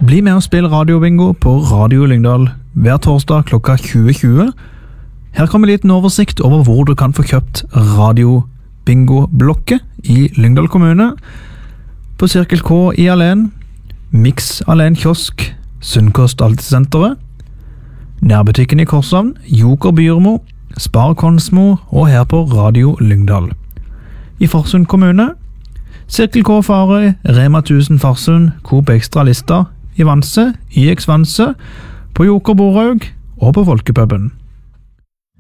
Bli med og spill radiobingo på Radio Lyngdal hver torsdag klokka 20.20. Her kommer en liten oversikt over hvor du kan få kjøpt radiobingo-blokket i Lyngdal kommune. På Cirkel K i Alen, Mix Alen Kiosk, Sunnkost Altesenteret, Nærbutikken i Korshavn, Joker Byrmo, Spar Konsmo og her på Radio Lyngdal. I Farsund kommune, Cirkel K Farøy, Rema 1000 Farsund, Coop Extra Lista, i Vanse, IX Vanse, på Joker Borhaug og på Folkepuben.